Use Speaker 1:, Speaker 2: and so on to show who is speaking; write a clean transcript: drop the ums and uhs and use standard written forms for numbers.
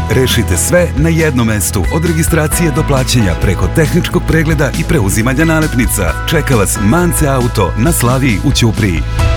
Speaker 1: Rešite sve na jednom mestu, od registracije do plaćanja preko tehničkog pregleda i preuzimanja nalepnica. Čeka vas Mance Auto na Slaviji u Ćupriji.